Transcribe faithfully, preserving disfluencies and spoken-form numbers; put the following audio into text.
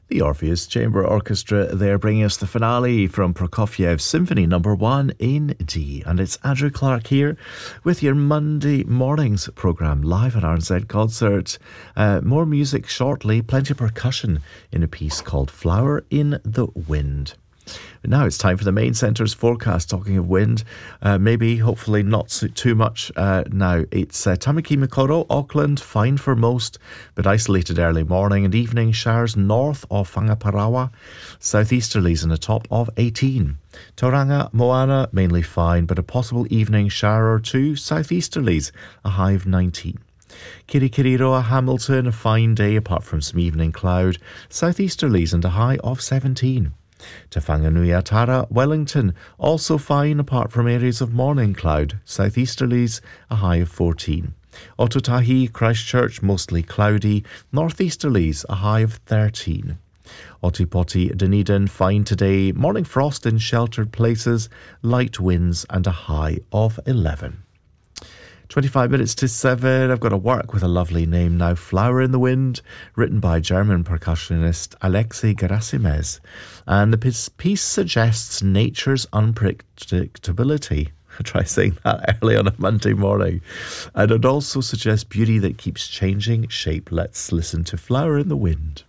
The Orpheus Chamber Orchestra there bringing us the finale from Prokofiev's Symphony Number One in D. And it's Andrew Clark here with your Monday morning's programme live at R N Z Concert. Uh, more music shortly, plenty of percussion in a piece called Flower in the Wind. But now it's time for the main centre's forecast. Talking of wind, uh, maybe, hopefully not so, too much uh, now. It's uh, Tamaki Makaurau, Auckland, fine for most, but isolated early morning and evening showers north of Whangaparaoa, southeasterlies in a top of eighteen. Tauranga, Moana, mainly fine, but a possible evening shower or two, southeasterlies, a high of nineteen. Kirikiriroa, Hamilton, a fine day apart from some evening cloud, southeasterlies and a high of seventeen. Te Whanganui-a-Tara, Wellington, also fine apart from areas of morning cloud, southeasterlies, a high of fourteen. Otautahi, Christchurch, mostly cloudy, northeasterlies, a high of thirteen. Otipoti, Dunedin, fine today, morning frost in sheltered places, light winds and a high of eleven. twenty-five minutes to seven. I've got to work with a lovely name now. Flower in the Wind, written by German percussionist Alexei Gerasimes. And the piece, piece suggests nature's unpredictability. I try saying that early on a Monday morning. And it also suggests beauty that keeps changing shape. Let's listen to Flower in the Wind.